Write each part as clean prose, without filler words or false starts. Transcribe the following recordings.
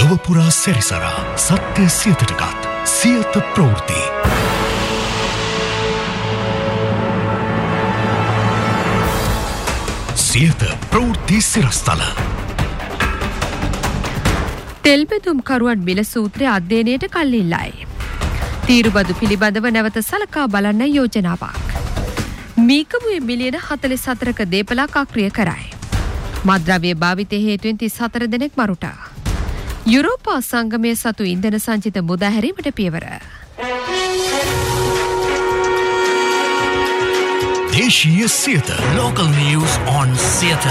ලොවපුරා සැරිසරා සත්‍ය සියතටගත් සියත ප්‍රවෘත්ති. සියත ප්‍රවෘත්ති සිරස්තල. තෙල්බෙදුම්කරුවන් මිල සූත්‍රය අධ්‍යයනයට කල්ලිල්ලයි. තීරුබදු පිළිබඳව නැවත සලකා බලන්න යෝජනාවක්. මීකමුවේ මිලියන 44ක දේපලක් අක්‍රිය කරයි. මද්‍රව්‍ය භාවිතය හේතුවෙන් 34 දෙනෙක් මරුට. යුරෝපා සංගමය සතු ඉන්ධන සංචිත මුදාහැරීමට පියවර. දේශීය Siyatha local news on Siyatha.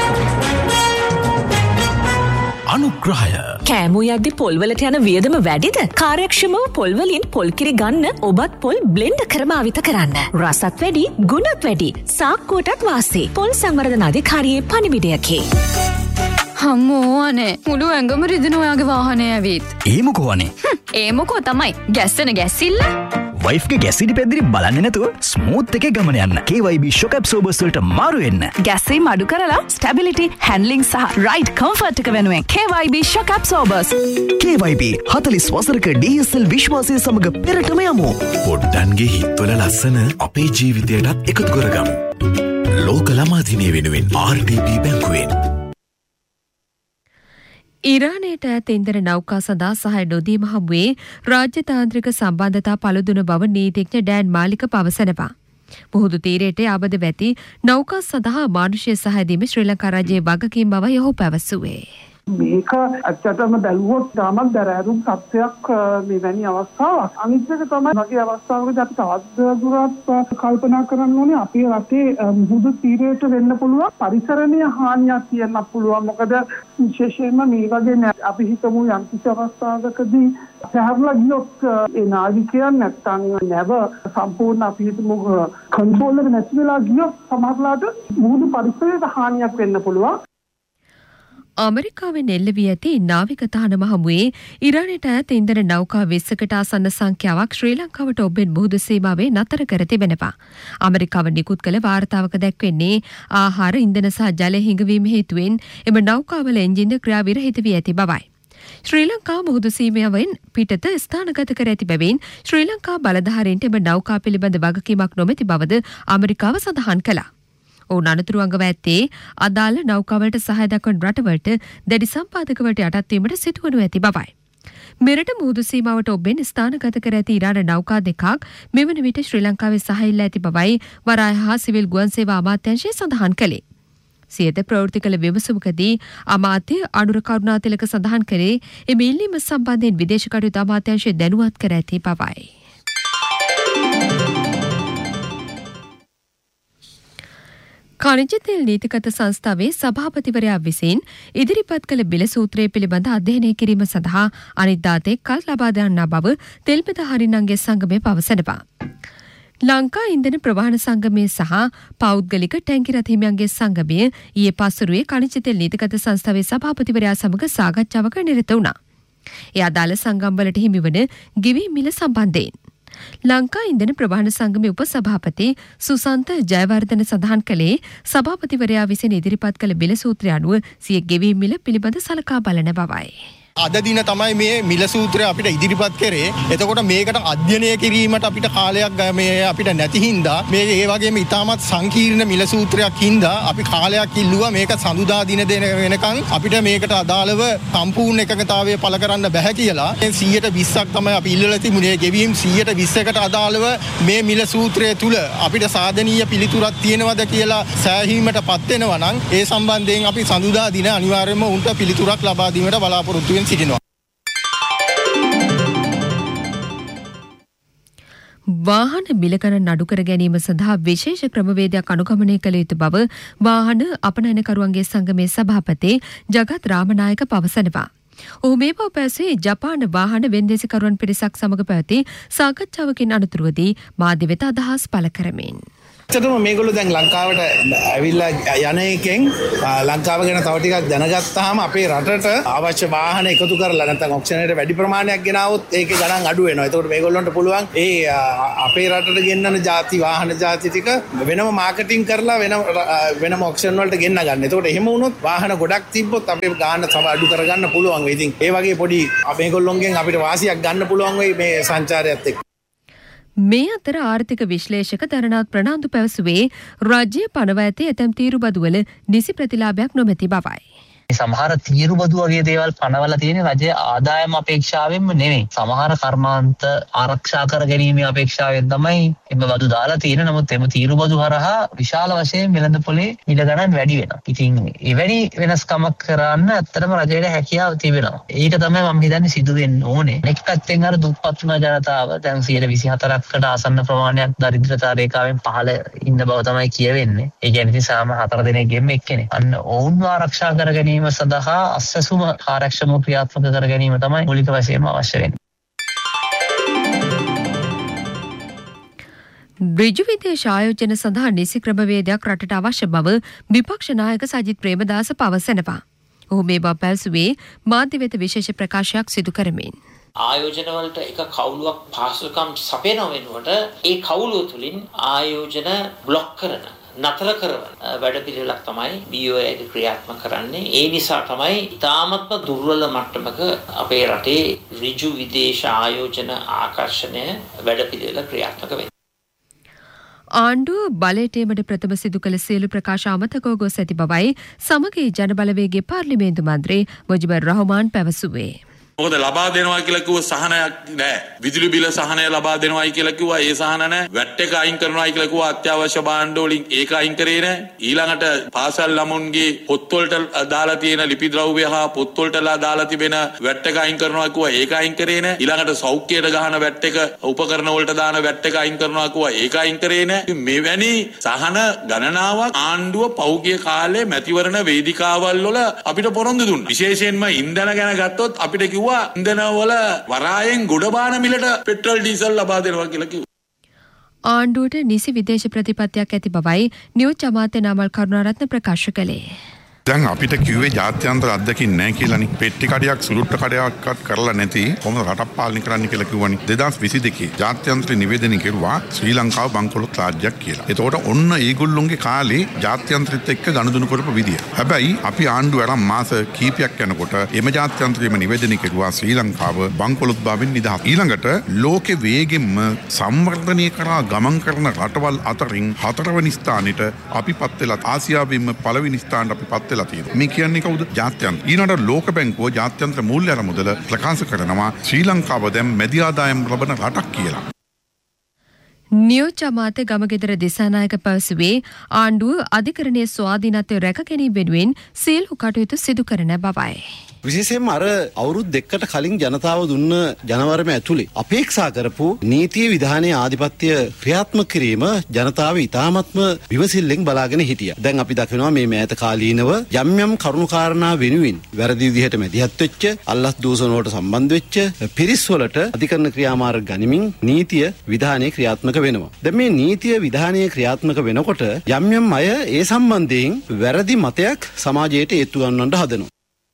අනුග්‍රහය. කෑමෝ යද්දි පොල්වලට යන වියදම වැඩිද? කාර්යක්ෂමව පොල්වලින් පොල්කිරි ගන්න ඔබත් පොල් බ්ලෙන්ඩ් කර භාවිත කරන්න. රසත් වැඩි, ගුණත් වැඩි. සාක්කුවටත් වාසි. පොල් සංවර්ධන අධිකාරියේ පණිවිඩයකි. හම්මෝ අනේ මුළු ඇඟම රිදෙන ඔයාගේ වාහනේ ඇවිත්. ඒ මොකෝ අනේ? ඒ මොකෝ තමයි ගැස්සෙන ගැස්සිල්ල. වයිෆ්ගේ ගැසිලි පැදිරි බලන්නේ නැතුව ස්මූත් එකේ ගමන යන්න. KYB shock absorbers වලට මාරු වෙන්න. ගැස්සීම් අඩු කරලා ස්ටැබිලිටි, හැන්ඩ්ලින් සහ රයිඩ් කම්ෆර්ට් එක වෙනුවෙන් KYB shock absorbers. KYB 40 වසරක DSL විශ්වාසය සමග පෙරටම යමු. පොඩ්ඩන්ගේ හිත්වල ලස්සන අපේ ජීවිතයටත් එකතු කරගමු. ලෝක ළමා දිනය වෙනුවෙන් RDB බැංකුවෙන්. ඉරානයට ඈත ඉන්ධන නෞකා සඳහා සහාය නොදීම හමුවේ රාජ්‍යතාන්ත්‍රික සම්බන්ධතා පළුදුන බව නීතිඥ ඩෑන් මාලික පවසනවා. මුහුදු තීරයට යාබද වැති නෞකා සඳහා මානුෂීය සහාය දීම ශ්‍රී ලංකා රජයේ වගකීම් බවයි ඔහු පැවසුවේ. මේක ඇත්තටම බැලුවොත් තාමත් දරෑරුම් තත්ත්වයක් මෙවැනි අවස්ථාවක්. අනිත් එක තමයි වගේ අවස්ථාවකදී අපි තවත් දුරටත් කල්පනා කරන්න ඕනේ අපේ රටේ මුහුදු තීරයට වෙන්න පුළුවන් පරිසරණීය හානියක් කියන්න පුළුවන්. මොකද විශේෂයෙන්ම මේ වගේ අපි හිතමු යම් කිසි අවස්ථාවකදී සහරලා ගියොත් ඒ නාවිකයන් නැත්තම් නැව සම්පූර්ණ අපි හිතමු කන්ට්‍රෝල් එක නැති වෙලා ගියොත් සමහරලාට මුහුදු පරිසරයට හානියක් වෙන්න පුළුවන්. ඇමරිකාවෙන් එල්ල වී ඇති නාවික තහනම හමුවේ ඉරානයට ඈත ඉන්ධන නෞකා 20කට ආසන්න සංඛ්‍යාවක් ශ්‍රී ලංකාවට ඔබෙන් මුහුදු සීමාවේ නතර කර තිබෙනවා. ඇමරිකාව නිකුත් කළ වාර්තාවක දැක්වෙන්නේ ආහාර, ඉන්ධන සහ ජල හිඟවීම හේතුවෙන් එම නෞකාවල එන්ජින් ක්‍රියා විරහිත වී ඇති බවයි. ශ්‍රී ලංකා මුහුදු සීමාවෙන් පිටත ස්ථානගත කර ඇති බැවින් ශ්‍රී ලංකා බලධාරීන්ට එම නෞකා පිළිබඳ වගකීමක් නොමැති බවද ඇමරිකාව සඳහන් කළා. ඔවුන් අනතුරු අංගව ඇත්තේ අදාළ නෞකාවලට සහාය දක්වන රටවලට දැඩි සම්පාදකවලට යටත් වීමට සිදුවනු ඇති බවයි. මෙරට මුහුදු සීමාවට ඔබෙන් ස්ථානගත කර ඇති ඉරාන නෞකා දෙකක් මෙවන විට ශ්‍රී ලංකාවේ සහාය ඉල්ලා ඇති බවයි වරාය හා සිවිල් ගුවන් සේවා අමාත්‍යාංශය සඳහන් කළේ. සියත ප්‍රවෘත්ති කළ විමසුමකදී අමාත්‍ය අනුර කරුණාතිලක සඳහන් කරේ එම ඉල්ලීම සම්බන්ධයෙන් විදේශ කටයුතු අමාත්‍යාංශය දැනුවත් කර ඇති බවයි. ඛනිජ තෙල් නීතිගත සංස්ථාවේ සභාපතිවරයා විසින් ඉදිරිපත් කළ බිල සූත්‍රය පිළිබඳ අධ්‍යයනය කිරීම සඳහා අනිද්දාතේ කල් ලබා දෙන්නා බව තෙල්බෙද හරිනංගේ සංගමය පවසනවා. ලංකා ඉන්ධන ප්‍රවාහන සංගමය සහ පෞද්ගලික ටැංකි රථ හිමියන්ගේ සංගමය ඊයේ පස්වරුවේ ඛනිජ තෙල් නීතිගත සංස්ථාවේ සභාපතිවරයා සමග සාකච්ඡාවක නිරත වුණා. ඒ අදාළ සංගම්වලට හිමිවන ගෙවීම් මිල සම්බන්ධයෙන් ලංකා ඉන්ධන ප්‍රවාහන සංගමේ උපසභාපති සුසන්ත ජයවර්ධන සඳහන් කළේ සභාපතිවරයා විසින් ඉදිරිපත් කළ බිල සූත්‍රය අනුව සිය ගෙවීම් මිල පිළිබඳ සලකා බලන බවයි. අද දින තමයි මේ මිල සූත්‍රය අපිට ඉදිරිපත් කරේ. එතකොට මේකට අධ්‍යයනය කිරීමට අපිට කාලයක් මේ අපිට නැති හින්දා මේ ඒ වගේම ඉතාමත් සංකීර්ණ මිල සූත්‍රයක් හින්දා අපි කාලයක් ඉල්ලුවා මේක සඳුදා දින දෙන වෙනකන් අපිට මේකට අදාළව සම්පූර්ණ එකඟතාවය පළ කරන්න බැහැ කියලා. 120ක් තමයි අපි ඉල්ලලා තිබුණේ. ගෙවීම් 120කට අදාළව මේ මිල සූත්‍රය තුල අපිට සාධනීය පිළිතුරක් තියෙනවද කියලා සෑහීමටපත් වෙනවා නම් ඒ සම්බන්ධයෙන් අපි සඳුදා දින අනිවාර්යයෙන්ම උන්ට පිළිතුරක් ලබා දීමට බලාපොරොත්තු වෙනවා. වාහන මිලකරන අඩු කර ගැනීම සඳහා විශේෂ ක්‍රමවේදයක් අනුගමනය කළ යුතු බව වාහන අපනයනකරුවන්ගේ සංගමේ සභාපති ජගත් රාමනායක පවසනවා. ඔහු මේ බව පැවසුවේ ජපාන වාහන වෙන්දේසිකරුවන් පිරිසක් සමග පැවති සාකච්ඡාවකින් අනතුරුවදී මාධ්‍ය වෙත අදහස් පළ කරමින්. ඇත්තටම මේගොල්ලෝ දැන් ලංකාවට ඇවිල්ලා යන එකෙන් ලංකාව ගැන තව ටිකක් දැනගත්තාම අපේ රටට අවශ්‍ය වාහන එකතු කරලා නැත්නම් ඔක්ෂන් එකට වැඩි ප්‍රමාණයක් ගෙනාවොත් ඒකේ ගණන් අඩු වෙනවා. ඒකට මේගොල්ලන්ට පුළුවන් අපේ රටට ගෙන්නන ಜಾති වාහන ಜಾති ටික වෙනම මාකටිං කරලා වෙනම ඔක්ෂන් වලට ගෙන්න ගන්න. ඒකට එහෙම වුණොත් වාහන ගොඩක් තිබ්බොත් අපේ ගාන තව අඩු කරගන්න පුළුවන් වෙයි. ඉතින් ඒ වගේ පොඩි මේගොල්ලොන්ගෙන් අපිට වාසියක් ගන්න පුළුවන් වෙයි මේ සංචාරයත් එක්ක. මේ අතර ආර්ථික විශ්ලේෂක දරණාත් ප්‍රනාන්දු පැවසුවේ රාජ්‍ය පනව ඇති ඇතැම් තීරුබදුවල නිසි ප්‍රතිලාභයක් නොමැති බවයි. සමහර තීරුබදු වගේ දේවල් පනවලා තියෙන රජයේ ආදායම අපේක්ෂාවෙන්ම නෙමෙයි. සමහර කර්මාන්ත ආරක්ෂා කර ගැනීමේ අපේක්ෂාවෙන් තමයි එම බදු දාලා තියෙන. නමුත් එම තීරුබදු හරහා විශාල වශයෙන් වෙළඳපොලේ මිල ගණන් වැඩි වෙනවා. ඉතින් එවැනි වෙනස්කමක් කරන්න ඇත්තටම රජයට හැකියාව තිබෙනවා. ඒක තමයි මම හිතන්නේ සිදු වෙන්න ඕනේ. එක් පැත්තෙන් අර දුප්පත් වුණ ජනතාව දැන් 124කට ආසන්න ප්‍රමාණයක් දරිද්‍රතා රේඛාවෙන් පහළ ඉන්න බව තමයි කියවෙන්නේ. ඒ කියන්නේ ඉතින් සාම 4 දෙනෙක්ගෙන් එක්කෙනෙක්. අන්න ඔවුන්ව ආරක්ෂා කර ගැනීම සඳහා අස්සසුම කාර්යක්ෂම ක්‍රියාත්මක කර ගැනීම තමයි මූලික වශයෙන්ම අවශ්‍ය වෙන්නේ. ඍජු විදේශ ආයෝජන සඳහා නිසි ක්‍රමවේදයක් රටට අවශ්‍ය බව විපක්ෂ නායක සජිත් ප්‍රේමදාස පවසනවා. ඔහු මේ බව පැවසුවේ මාධ්‍ය වෙත විශේෂ ප්‍රකාශයක් සිදු කරමින්. ආයෝජන වලට එක කවුලුවක් පහසුකම් සපයන වෙනුවට ඒ කවුලුව තුලින් ආයෝජන බ්ලොක් කරන නතර කරන වැඩපිළිවෙලක් තමයි BOI එක ක්‍රියාත්මක කරන්නේ. ඒ නිසා තමයි ඉතාමත්ම දුර්වල මට්ටමක අපේ රටේ ඍජු විදේශ ආයෝජන ආකර්ෂණය වැඩපිළිවෙල ක්‍රියාත්මක වෙන්නේ. ආණ්ඩුව බලයටීමට ප්‍රථම සිදු කළ සියලු ප්‍රකාශ අමතකව ගොස් ඇති බවයි සමගී ජනබලවේගයේ පාර්ලිමේන්තු මන්ත්‍රී මුජිබුර් රහමාන් පැවසුවේ. මොකද ලබා දෙනවා කියලා කිව්ව සහනයක් නෑ. විදුලි බිල සහනය ලබා දෙනවායි කියලා කිව්වා ඒ සහන නෑ. වැට් එක අයින් කරනවායි කියලා කිව්වා අත්‍යවශ්‍ය භාණ්ඩ වලින් ඒක අයින් කරේ නෑ. ඊළඟට පාසල් ළමුන්ගේ පොත් වලට දාලා තියෙන ලිපි ද්‍රව්‍ය හා පොත් වලට දාලා තිබෙන වැට් එක අයින් කරනවා කිව්වා ඒක අයින් කරේ නෑ. ඊළඟට සෞඛ්‍යයට ගහන වැට් එක උපකරණ වලට දාන වැට් එක අයින් කරනවා කිව්වා ඒක අයින් කරේ නෑ. මෙවැනි සහන ගණනාවක් ආණ්ඩුව පෞද්ගලික කාලේ මැතිවරණ වේදිකාවල් වල අපිට පොරොන්දු දුන්නා. විශේෂයෙන්ම ඉන්ධන ගැන ගත්තොත් අපිට කිව්වා ඉන්ධන වල වරායෙන් ගොඩබාන මිලට පෙට්‍රල් ඩීසල් ලබා දෙනවා කියලා කිව්වා. ආණ්ඩුවට නිසි විදේශ ප්‍රතිපත්තියක් ඇති බවයි නියෝජ්‍ය අමාත්‍ය නාමල් කරුණාරත්න ප්‍රකාශ කළේ. දැන් අපිට කිව්වේ ජාත්‍යන්තර අත්දැකීම් නැහැ කියලානේ. පෙට්ටි කඩයක් සුළුට්ට කඩයක්වත් කරලා නැති කොහොමද රටක් පාලනය කරන්න කියලා කිව්වනේ. 2022 ජාත්‍යන්තර නිවේදනය කෙරුවා ශ්‍රී ලංකාව බංකොලොත් රාජ්‍යයක් කියලා. එතකොට ඔන්න ඒගොල්ලොන්ගේ කාලේ ජාත්‍යන්තරිත් එක්ක ගනුදෙනු කරපු විදිය. හැබැයි අපි ආණ්ඩුව අරන් මාස කීපයක් යනකොට එම ජාත්‍යන්තරයේම නිවේදනය කෙරුවා ශ්‍රී ලංකාව බංකොලොත් භාවයෙන් නිදහස්. ඊළඟට ලෝකේ වේගෙන්ම සංවර්ධනය කරා ගමන් කරන රටවල් අතරින් 4 වෙනි ස්ථානෙට අපිපත් වෙලා ආසියාවෙම පළවෙනි ස්ථානට අපිපත් මේ කියන්නේ කවුද? ජාත්‍යන්තර. ඊළඟට ලෝක බැංකුව ජාත්‍යන්තර මූල්‍ය අරමුදල ප්‍රකාශ කරනවා ශ්‍රී ලංකාව දැන් මැදි ආදායම් ලබන රටක් කියලා. නියෝජ්‍ය අමාත්‍ය ගමගෙදර දිසානායක පැවසුවේ ආණ්ඩුව අධිකරණයේ ස්වාධීනත්වය රැක ගැනීම වෙනුවෙන් සියලු කටයුතු සිදු කරන බවයි. විශේෂයෙන්ම අර අවුරුදු දෙකකට කලින් ජනතාව දුන්න ජනවරම ඇතුලේ අපේක්ෂා කරපු නීතිය විධානයේ ආධිපත්‍ය ක්‍රියාත්මක කිරීම ජනතාව ඉතාමත්ම විමසිල්ලෙන් බලාගෙන හිටියා. දැන් අපි දකිනවා මේ මෑත කාලීනව යම් යම් කරුණු කාරණා වෙනුවෙන් වැරදි විදිහට මැදිහත් වෙච්ච, අල්ලස් දූෂණ වලට සම්බන්ධ වෙච්ච පිරිස් වලට අධිකරණ ක්‍රියාමාර්ග ගනිමින් නීතිය විධානයේ ක්‍රියාත්මක වෙනවා. දැන් මේ නීතිය විධානයේ ක්‍රියාත්මක වෙනකොට යම් යම් අය ඒ සම්බන්ධයෙන් වැරදි මතයක් සමාජයට ඒත්තු ගන්නවන්න හදනවා.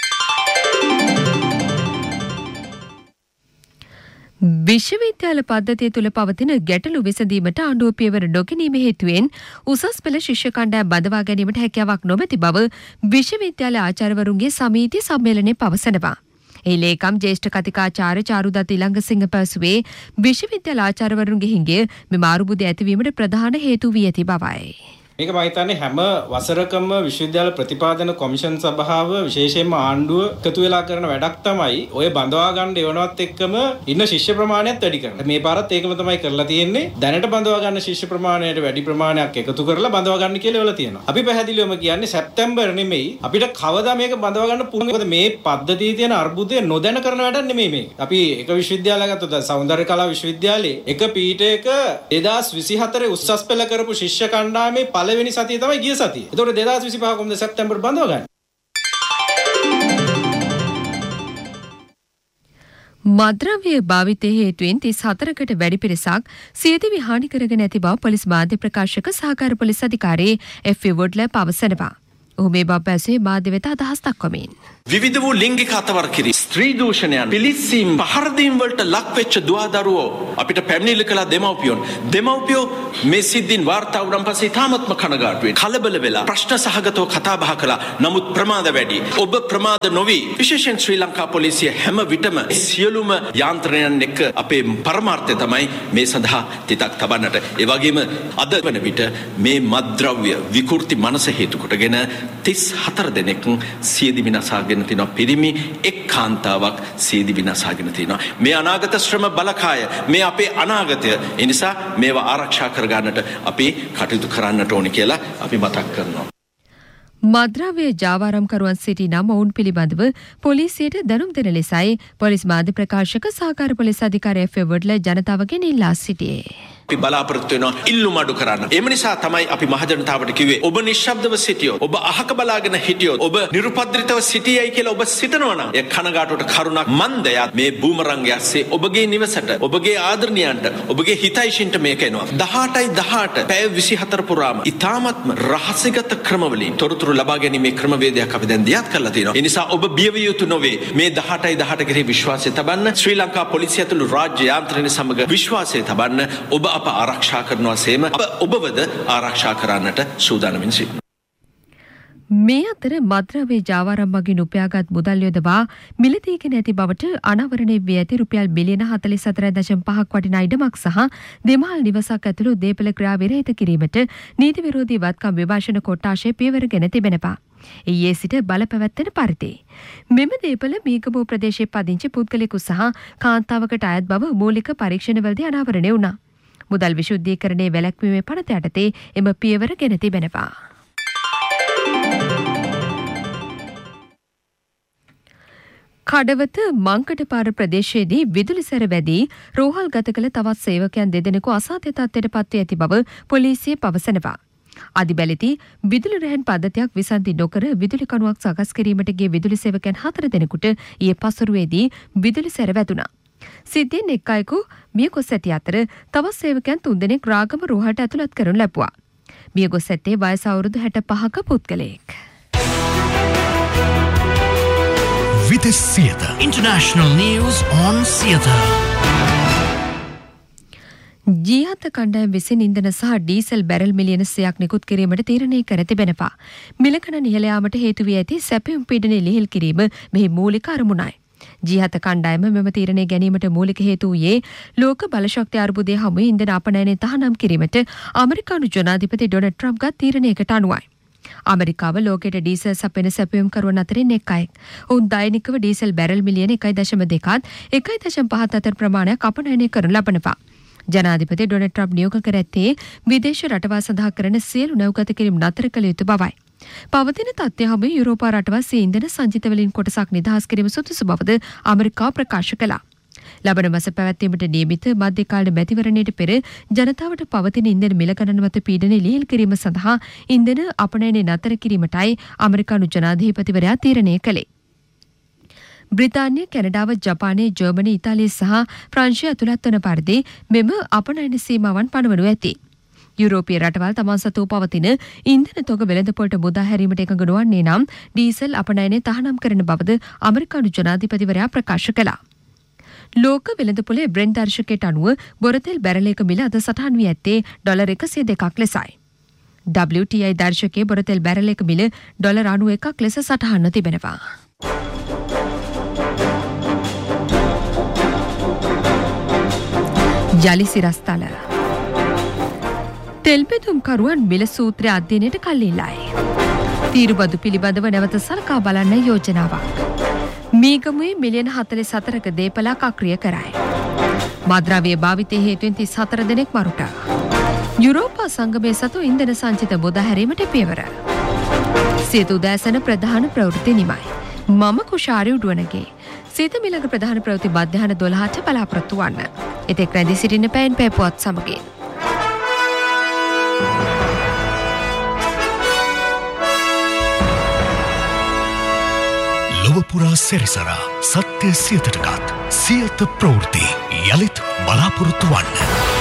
විශ්වවිද්‍යාල පද්ධතිය තුළ පවතින ගැටලු විසඳීමට ආණ්ඩුව පියවර නොගැනීම හේතුවෙන් උසස් පෙළ ශිෂ්‍ය කණ්ඩායම් බඳවා ගැනීමට හැකියාවක් නොමැති බව විශ්වවිද්‍යාල ආචාර්යවරුන්ගේ සමීති සම්මේලනයේ පවසනවා. ඒ ලේකම් ජ්‍යෙෂ්ඨ කතිකාචාර්ය චාරුදත්ත ඉලංගසිංහ පැවසුවේ විශ්වවිද්‍යාල ආචාර්යවරුන්ගේ හිඟය මෙම අරුබුද ඇතිවීමට ප්‍රධාන හේතු වී ඇති බවයි. මේක මම හිතන්නේ හැම වසරකම විශ්වවිද්‍යාල ප්‍රතිපාදන කොමිෂන් සභාව විශේෂයෙන්ම ආණ්ඩුව එකතු වෙලා කරන වැඩක් තමයි ඔය බඳවා ගන්න එවනවත් එක්කම ඉන්න ශිෂ්‍ය ප්‍රමාණයත් වැඩි කරනවා. මේ පාරත් ඒකම තමයි කරලා තියෙන්නේ. දැනට බඳවා ගන්න ශිෂ්‍ය ප්‍රමාණයට වැඩි ප්‍රමාණයක් එකතු කරලා බඳවා ගන්න කියලා වෙලා තියෙනවා. අපි පැහැදිලිවම කියන්නේ සැප්තැම්බර් නෙමෙයි අපිට කවදා මේක බඳවා ගන්න පුළුවන්. මොකද මේ පද්ධතියේ තියෙන අර්බුදය නොදැන කරන වැඩක් නෙමෙයි මේක. අපි එක විශ්වවිද්‍යාලයක් ගත්තොත් සෞන්දර්ය කලා විශ්වවිද්‍යාලයේ එක පීඨයක 2024 උසස් පෙළ කරපු ශිෂ්‍ය කණ්ඩායමේ පළවෙනි සතිය තමයි ගිය සතිය. ඒතකොට 2025 කොහොමද සැප්තැම්බර් බඳව ගන්න? මද්‍රව්‍ය භාවිතය හේතුවෙන් 34කට වැඩි පිරිසක් සියදිවි හානි කරගෙන ඇති බව පොලිස් මාධ්‍ය ප්‍රකාශක සහකාර පොලිස් අධිකාරී එෆ්.ඒ. වුඩ්ලර් පවසනවා. ඔහු මේ බව පැවසුවේ මාධ්‍ය වෙත අදහස් දක්වමින්. විවිධ වූ ලිංගික අතවර්කිරි ස්ත්‍රී දූෂණයන් පිලිස්සීම් පහරදීම් වලට ලක් වෙච්ච දුවදරුවෝ අපිට පැමිණිලි කළ දෙමව්පියෝ මේ සිද්ධීන් වාර්තා වුණාන් පස්සේ තාමත්ම කනගාටුවෙන් කලබල වෙලා ප්‍රශ්න සහගතව කතා බහ කළා. නමුත් ප්‍රමාද වැඩි. ඔබ ප්‍රමාද නොවි. විශේෂයෙන් ශ්‍රී ලංකා පොලිසිය හැම විටම සියලුම යාන්ත්‍රණයන් එක්ක අපේ පරමාර්ථය තමයි මේ සඳහා තිතක් තබන්නට. ඒ වගේම අද වන විට මේ මත්ද්‍රව්‍ය විකෘති මනස හේතු කොටගෙන 34 දෙනෙක් සියදි විනාශාගෙන තිනවා. පිරිමි එක් කාන්තාවක් සියදි විනාශාගෙන තිනවා. මේ අනාගත ශ්‍රම බලකාය මේ අපේ අනාගතය. ඒ නිසා මේවා ආරක්ෂා කරගන්නට අපි කටයුතු කරන්නට ඕනේ කියලා අපි මතක් කරනවා. මද්‍රව්‍ය ජාවාරම්කරුවන් සිටි නම් ඔවුන් පිළිබඳව පොලිසියට දැනුම් දෙන ලෙසයි පොලිස් මාධ්‍ය ප්‍රකාශක සහකාර පොලිස් අධිකාරී එෆ්.ඒ. වුඩ්ලර් ජනතාවගෙන් ඉල්ලා සිටියේ. අපි බලාපොරොත්තු වෙනවා ඉල්ලුම අඩු කරන්න. එම නිසා තමයි අපි මහජනතාවට කිව්වේ ඔබ නිශ්ශබ්දව සිටියොත් ඔබ අහක බලාගෙන හිටියොත් ඔබ නිරුපද්‍රිතව සිටියයි කියලා ඔබ සිතනවා නම් ඒ කනගාටුවට කරුණක් මන්දයත් මේ බූමරංගය ඇස්සේ ඔබගේ නිවසට ඔබගේ ආදරණීයන්ට ඔබගේ හිතයිෂින්ට මේක එනවා. 18 පැය 24 පුරාම ඉතාමත්ම රහසිගත ක්‍රමවලින් තොරතුරු ලබා ගැනීමේ ක්‍රමවේදයක් අපි දැන් දියත් කරලා තියෙනවා. ඒ නිසා ඔබ බිය විය යුතු නොවේ. මේ 18 කෙරෙහි විශ්වාසය තබන්න ශ්‍රී ලංකා පොලිසිය ඇතුළු රාජ්‍ය යාන්ත්‍රණය සමග විශ්වාසය තබන්න ඔබ අප ආරක්ෂා කරනවා සේම අප ඔබවද ආරක්ෂා කරන්නට සූදානමින් සිටිනවා. මේ අතර මද්‍රව්‍ය ජාවාරම් මගින් උපයාගත් මුදල් යොදවා මිලදීගෙන ඇති බවට අනාවරණය වී ඇති රුපියල් බිලියන 44.5ක් වටිනා ඉඩමක් සහ දෙමහල් නිවසක් ඇතුළු දේපල ක්‍රියා විරහිත කිරීමට නීති විරෝධී වත්කම් විභාෂණ කොට්ටාශය පියවරගෙන තිබෙනවා. ඊයේ සිට බල පැවැත්වෙන පරිදි මෙම දේපල මීගමු ප්‍රදේශයේ පදිංචි පුද්ගලයෙකු සහ කාන්තාවකට අයත් බව මූලික පරීක්ෂණවලදී අනාවරණය වුණා. මුදල් විශුද්ධීකරණයේ වැළැක්වීමේ පනත යටතේ එම පියවර ගෙන තිබෙනවා. කඩවත මංකඩපාර ප්‍රදේශයේදී විදුලි සැර වැදී රෝහල් ගත කළ තවත් සේවකයන් දෙදෙනෙකු අසාධ්‍ය තත්ත්වයට පත්ව ඇති බව පොලිසිය පවසනවා. අදිබැලති විදුලි රැහන් පද්ධතියක් විසන්ධි නොකර විදුලි කණුවක් සකස් කිරීමට ගිය විදුලි සේවකයන් 4 දෙනෙකුට ඊයේ පසුරුවේදී විදුලි සැර වැදුණා. සිද්ධියෙන් එක් අයෙකු මියගොස් ඇති අතර තවත් සේවකයන් 3 දෙනෙක් රාගම රෝහලට ඇතුළත් කරනු ලැබුවා. මියගොස් ඇත්තේ වයස අවුරුදු 65ක පුද්ගලයෙක්. Vides Sieta International News on Sieta. ජීහත කණ්ඩායම විසින් ඉන්ධන සහ ඩීසල් බැරල් මිලියන 100ක් නිකුත් කිරීමට තීරණය කර තිබෙනවා. මිලකණ ඉහළ යාමට හේතු වී ඇති සැපයුම් පීඩනය ලිහිල් කිරීම මෙහි මූලික අරමුණයි. ජීහත කණ්ඩායම මෙම තීරණය ගැනීමට මූලික හේතු වූයේ ලෝක බලශක්ති අර්බුදය හමුවේ ඉන්ධන අපනයනය තහනම් කිරීමට ඇමරිකානු ජනාධිපති ඩොනල්ඩ් ට්‍රම්ප් ගත් තීරණයකට අනුවයි. ඇමරිකාව ලෝකයට ඩීසල් සපයන සැපයුම්කරුවන් අතරින් එක් අයෙක්. ඔවුන් දෛනිකව ඩීසල් බැරල් මිලියන 1.2ත් 1.5 අතර ප්‍රමාණයක් අපනයනය කරනු ලබනවා. ජනාධිපති ඩොනල්ඩ් ට්‍රම්ප් නියෝග කර ඇත්තේ විදේශ රටවල් සඳහා කරන සියලු නැව්ගත කිරීම් නතර කළ යුතු බවයි. පවතින තත්ත්වය හමුවේ යුරෝපා රටවල් සී ඉන්ධන සංචිතවලින් කොටසක් නිදහස් කිරීම සුදුසු බවද ඇමරිකාව ප්‍රකාශ කළා. ලබන මාස පැවැත්වීමට නියමිත මධ්‍යකාලීන මැතිවරණයට පෙර ජනතාවට පවතින ඉන්ධන මිල ගණන මත පීඩනය ලිහිල් කිරීම සඳහා ඉන්ධන අපනයනය නතර කිරීමටයි ඇමරිකානු ජනාධිපතිවරයා තීරණය කළේ. බ්‍රිතාන්‍ය, කැනඩාව, ජපානය, ජර්මනි, ඉතාලිය සහ ප්‍රංශය ඇතුළත් වන පරිදි මෙම අපනයන සීමාවන් පනවනු ඇති. යුරෝපීය රටවල් තමන් සතු පවතින ඉන්ධන තොග වෙළඳපොළට මුදා හැරීමට එකඟ නොවන්නේ නම් ඩීසල් අපනයනය තහනම් කරන බවද ඇමරිකානු ජනාධිපතිවරයා ප්‍රකාශ කළා. ලෝක වෙළඳපොලේ බ්‍රෙන්ට් දර්ශකයට අනුව බොරතෙල් බැරලයක මිල අද සටහන් වී ඇත්තේ $102ක් ලෙසයි. WTI දර්ශකයේ බොරතෙල් බැරලයක මිල $91ක් ලෙස සටහන්ව තිබෙනවා. ජලි සිරස්තල තෙල්පෙතුම්කරුවන් මිල සූත්‍රය අධ්‍යයනයට කල්ලිල්ලයි. තීරුබදු පිළිබඳව නැවත සලකා බලන්න යෝජනාවක්. මීගමුවේ මිලියන 44ක දේපලක් අක්‍රිය කරයි. මද්‍රව්‍ය භාවිතය හේතුවෙන් 34 දෙනෙක් මරුට. යුරෝපා සංගමය සතු ඉන්ධන සංචිත මුදා හැරීමට පියවර. සියත උදෑසන ප්‍රධාන ප්‍රවෘත්ති නිමයි. මම කුෂාරි උඩුවනගේ. සිත මිලක ප්‍රධාන ප්‍රවෘත්ති මධ්‍යහන 12ට බලාපොරොත්තු වන්න. එතෙක් රැඳී සිටින පැන් පෙපුවත් සමගින්. ලොවපුරා සැරිසරා සත්‍ය සියතටගත් සියත ප්‍රවෘත්ති යළිත් බලාපොරොත්තු වන්න.